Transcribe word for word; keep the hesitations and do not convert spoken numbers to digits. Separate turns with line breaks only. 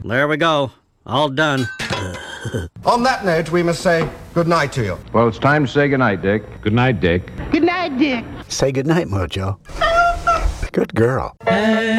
There we go. All done.
On that note, we must say good night to you.
Well, it's time to say goodnight, Dick.
Good night, Dick.
Good night, Dick.
Say goodnight, Mojo. Good girl.